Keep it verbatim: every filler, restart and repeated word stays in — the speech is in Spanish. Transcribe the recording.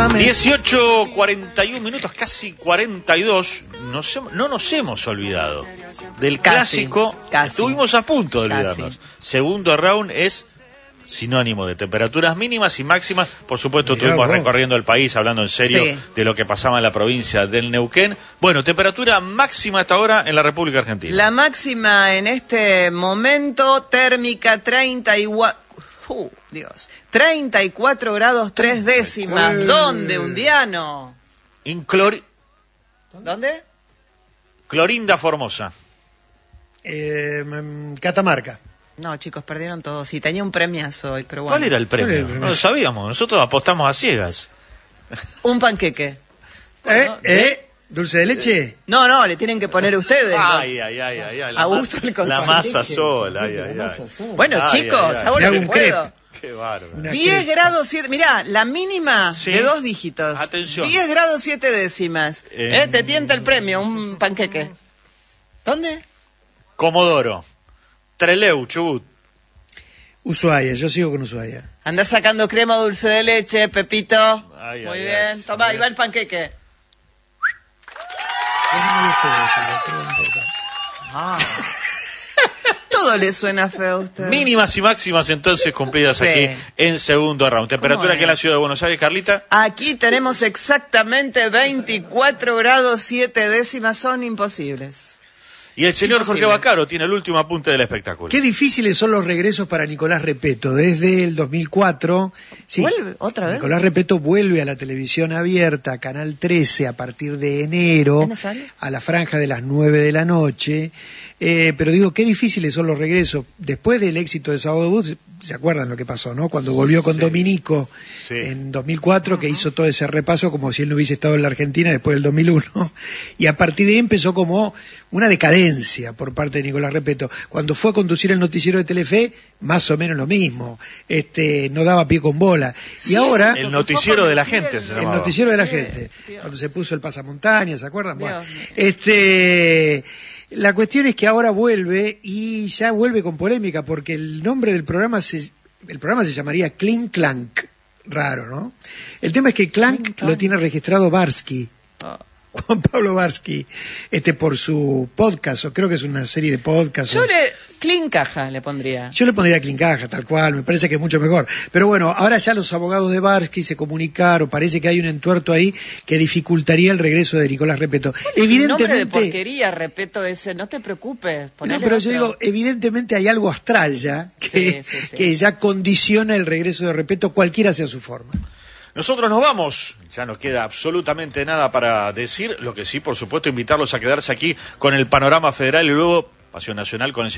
dieciocho cuarenta y uno minutos, casi cuarenta y dos. Nos hemos, no nos hemos olvidado del Casi, clásico. casi. Estuvimos a punto de Casi. olvidarnos. Segundo round es sinónimo de temperaturas mínimas y máximas. Por supuesto, Mirá estuvimos vos. recorriendo el país, hablando en serio Sí. de lo que pasaba en la provincia del Neuquén. Bueno, temperatura máxima hasta ahora en la República Argentina. La máxima en este momento térmica treinta y cuatro, uh, Dios, treinta y cuatro grados tres décimas. Eh. ¿Dónde, Undiano? En Clori- ¿Dónde? Clorinda Formosa. Eh, mm, Catamarca. No, chicos, perdieron todos. Sí, tenía un premiazo hoy, pero bueno. ¿Cuál era el ¿Cuál era premio? el premio? No lo sabíamos. Nosotros apostamos a ciegas. Un panqueque. ¿Eh? ¿Eh? ¿Dulce de leche? No, no, le tienen que poner ustedes. ¿no? Ay, ay, ay, ay, ay. La A gusto masa, el con- la masa Sí, sola, ay, la ay, masa ay. sola. Bueno, Ay, chicos, ay, ay. hago Le lo hago que un puedo. crepe. Qué bárbaro. Una diez crepe. grados siete, mirá, la mínima Sí. de dos dígitos. Atención. diez grados siete décimas. Eh. Eh, te tienta el premio, un panqueque. ¿Dónde? Comodoro. Trelew, Chubut. Ushuaia, yo sigo con Ushuaia. Andá sacando crema dulce de leche, Pepito. Ay, Muy ay, bien. ay. Toma, Muy ahí va bien. el panqueque. Ah. Todo le suena feo a usted. Mínimas y máximas entonces cumplidas Sí. aquí en segundo round. Temperatura ¿Cómo aquí en la es? ciudad de Buenos Aires, Carlita. Aquí tenemos exactamente veinticuatro grados siete décimas, son imposibles. Y el señor Jorge Imposibles. Bacaro tiene el último apunte del espectáculo. Qué difíciles son los regresos para Nicolás Repeto. Desde el dos mil cuatro... Sí, ¿Vuelve otra vez? Nicolás Repeto vuelve a la televisión abierta, Canal trece, a partir de enero, ¿Dónde sale? a la franja de las nueve de la noche. Eh, pero digo, qué difíciles son los regresos. Después del éxito de Sábado Debut, ¿se acuerdan lo que pasó, no? Cuando volvió con Sí. Dominico Sí. en dos mil cuatro, que hizo todo ese repaso como si él no hubiese estado en la Argentina después del dos mil uno. Y a partir de ahí empezó como una decadencia por parte de Nicolás Repeto. Cuando fue a conducir el noticiero de Telefe, más o menos lo mismo. Este, no daba pie con bola. Y Sí, ahora... El noticiero de la conducir gente el- se El llamaba. noticiero de la Sí, gente, Dios. cuando se puso el pasamontaña, ¿se acuerdan? Bueno, Dios mío. este, la cuestión es que ahora vuelve y ya vuelve con polémica porque el nombre del programa se, el programa se llamaría Clink Clank, raro, ¿no? El tema es que Clank Clink Clank. lo tiene registrado Barsky, Ah. Juan Pablo Barsky, este por su podcast, o creo que es una serie de podcasts. Yo o- le... Clean caja le pondría. yo le pondría Clincaja, tal cual, me parece que es mucho mejor. Pero bueno, ahora ya los abogados de Barsky se comunicaron, parece que hay un entuerto ahí que dificultaría el regreso de Nicolás Repeto. Un nombre de Evidentemente, porquería, repito ese, no te preocupes. no, ponele pero yo otro. digo, evidentemente hay algo astral ya que, Sí, sí, sí. que ya condiciona el regreso de Repeto, cualquiera sea su forma. Nosotros nos vamos, ya no queda absolutamente nada para decir, lo que sí, por supuesto, invitarlos a quedarse aquí con el panorama federal y luego Pasión Nacional con el